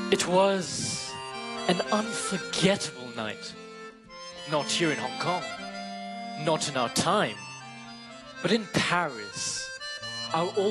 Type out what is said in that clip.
It was an unforgettable night. Not here in Hong Kong, not in our time, but in Paris, our